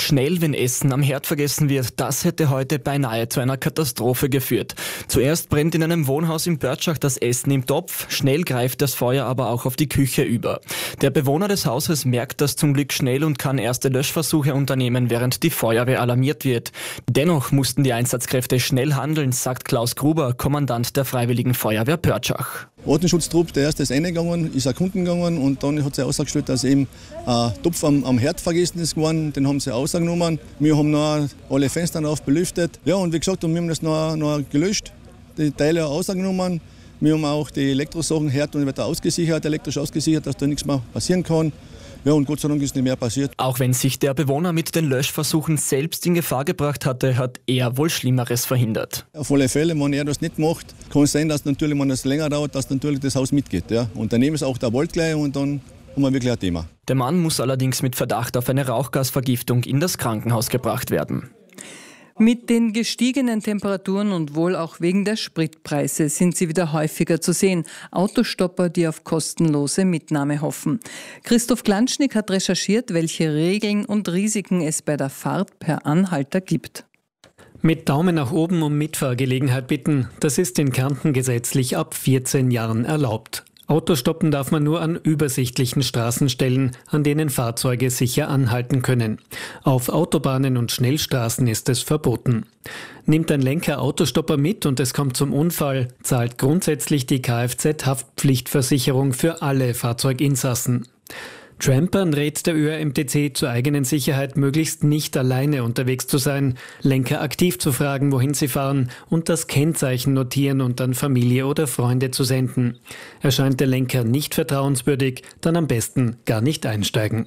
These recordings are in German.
schnell, wenn Essen am Herd vergessen wird. Das hätte heute beinahe zu einer Katastrophe geführt. Zuerst brennt in einem Wohnhaus in Börtschach das Essen im Topf. Schnell greift das Feuer aber auch auf die Küche über. Der Bewohner des Hauses merkt das zum Glück schnell und kann erste Löschversuche unternehmen, während die Feuerwehr alarmiert wird. Dennoch mussten die Einsatzkräfte schnell handeln, sagt Klaus Gruber, Kommandant der Freiwilligen Feuerwehr Börtschach. Ortenschutztrupp, der erste ist reingegangen, ist erkunden gegangen und dann hat sie ausgestellt, dass eben ein Topf am Herd vergessen ist geworden. Den haben sie ausgenommen. Wir haben noch alle Fenster drauf belüftet. Ja, und wie gesagt, wir haben das noch gelöscht, die Teile ausgenommen. Wir haben auch die Elektrosachen, Herd und weiter ausgesichert, elektrisch ausgesichert, dass da nichts mehr passieren kann. Ja, und Gott sei Dank ist nicht mehr passiert. Auch wenn sich der Bewohner mit den Löschversuchen selbst in Gefahr gebracht hatte, hat er wohl Schlimmeres verhindert. Auf alle Fälle, wenn er das nicht macht, kann es sein, dass natürlich, wenn es länger dauert, dass natürlich das Haus mitgeht. Ja. Und daneben ist auch der Wald gleich und dann haben wir wirklich ein Thema. Der Mann muss allerdings mit Verdacht auf eine Rauchgasvergiftung in das Krankenhaus gebracht werden. Mit den gestiegenen Temperaturen und wohl auch wegen der Spritpreise sind sie wieder häufiger zu sehen. Autostopper, die auf kostenlose Mitnahme hoffen. Christoph Glanschnick hat recherchiert, welche Regeln und Risiken es bei der Fahrt per Anhalter gibt. Mit Daumen nach oben um Mitfahrgelegenheit bitten, das ist in Kärnten gesetzlich ab 14 Jahren erlaubt. Autostoppen darf man nur an übersichtlichen Straßenstellen, an denen Fahrzeuge sicher anhalten können. Auf Autobahnen und Schnellstraßen ist es verboten. Nimmt ein Lenker Autostopper mit und es kommt zum Unfall, zahlt grundsätzlich die Kfz-Haftpflichtversicherung für alle Fahrzeuginsassen. Trampern rät der ÖRMTC zur eigenen Sicherheit, möglichst nicht alleine unterwegs zu sein, Lenker aktiv zu fragen, wohin sie fahren und das Kennzeichen notieren und an Familie oder Freunde zu senden. Erscheint der Lenker nicht vertrauenswürdig, dann am besten gar nicht einsteigen.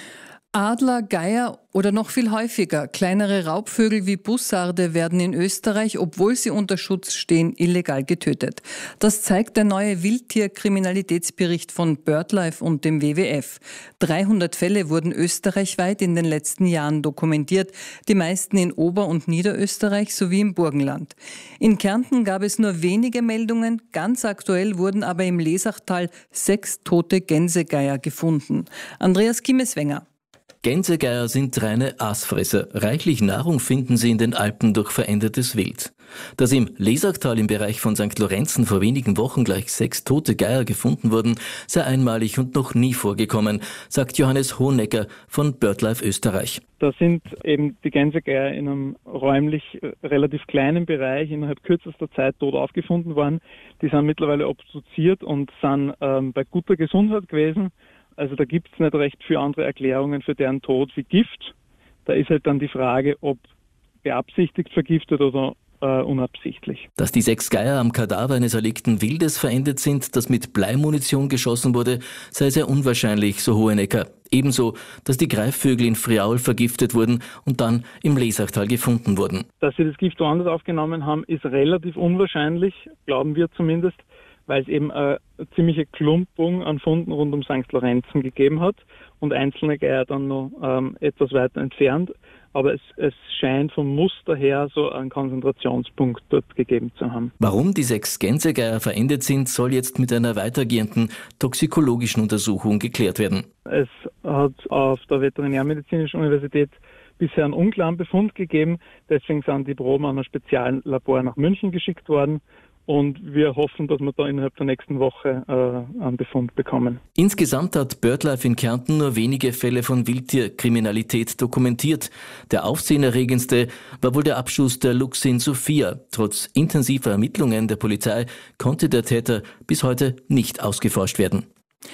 Adler, Geier oder noch viel häufiger kleinere Raubvögel wie Bussarde werden in Österreich, obwohl sie unter Schutz stehen, illegal getötet. Das zeigt der neue Wildtierkriminalitätsbericht von BirdLife und dem WWF. 300 Fälle wurden österreichweit in den letzten Jahren dokumentiert, die meisten in Ober- und Niederösterreich sowie im Burgenland. In Kärnten gab es nur wenige Meldungen, ganz aktuell wurden aber im Lesachtal 6 tote Gänsegeier gefunden. Andreas Kimmeswenger. Gänsegeier sind reine Aasfresser. Reichlich Nahrung finden sie in den Alpen durch verändertes Wild. Dass im Lesachtal im Bereich von St. Lorenzen vor wenigen Wochen gleich 6 tote Geier gefunden wurden, sei einmalig und noch nie vorgekommen, sagt Johannes Hohenecker von BirdLife Österreich. Da sind eben die Gänsegeier in einem räumlich relativ kleinen Bereich innerhalb kürzester Zeit tot aufgefunden worden. Die sind mittlerweile obduziert und sind bei guter Gesundheit gewesen. Also da gibt es nicht recht viele andere Erklärungen für deren Tod wie Gift. Da ist halt dann die Frage, ob beabsichtigt vergiftet oder unabsichtlich. Dass die 6 Geier am Kadaver eines erlegten Wildes verendet sind, das mit Bleimunition geschossen wurde, sei sehr unwahrscheinlich, so Hohenecker. Ebenso, dass die Greifvögel in Friaul vergiftet wurden und dann im Lesachtal gefunden wurden. Dass sie das Gift woanders aufgenommen haben, ist relativ unwahrscheinlich, glauben wir zumindest, weil es eben eine ziemliche Klumpung an Funden rund um St. Lorenzen gegeben hat und einzelne Geier dann noch etwas weiter entfernt. Aber es scheint vom Muster her so einen Konzentrationspunkt dort gegeben zu haben. Warum die 6 Gänsegeier verendet sind, soll jetzt mit einer weitergehenden toxikologischen Untersuchung geklärt werden. Es hat auf der Veterinärmedizinischen Universität bisher einen unklaren Befund gegeben. Deswegen sind die Proben an ein Speziallabor nach München geschickt worden. Und wir hoffen, dass wir da innerhalb der nächsten Woche einen Befund bekommen. Insgesamt hat BirdLife in Kärnten nur wenige Fälle von Wildtierkriminalität dokumentiert. Der aufsehenerregendste war wohl der Abschuss der Luchsin Sophia. Trotz intensiver Ermittlungen der Polizei konnte der Täter bis heute nicht ausgeforscht werden.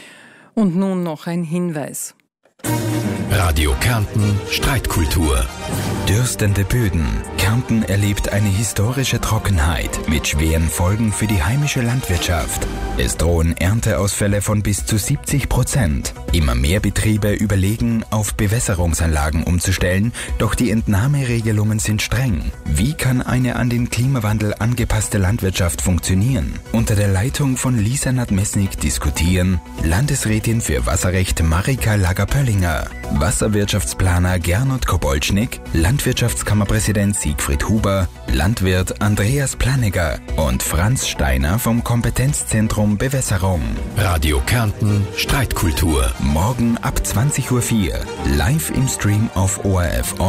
Und nun noch ein Hinweis. Radio Kärnten Streitkultur. Dürstende Böden. Kärnten erlebt eine historische Trockenheit mit schweren Folgen für die heimische Landwirtschaft. Es drohen Ernteausfälle von bis zu 70%. Immer mehr Betriebe überlegen, auf Bewässerungsanlagen umzustellen, doch die Entnahmeregelungen sind streng. Wie kann eine an den Klimawandel angepasste Landwirtschaft funktionieren? Unter der Leitung von Lisa Nadmesnik diskutieren Landesrätin für Wasserrecht Marika Lager-Pöllinger, Wasserwirtschaftsplaner Gernot Kobolcznik, Landwirtschaftskammerpräsident Siegfried Huber, Landwirt Andreas Planegger und Franz Steiner vom Kompetenzzentrum Bewässerung. Radio Kärnten Streitkultur. Morgen ab 20:04 Uhr. Live im Stream auf ORF.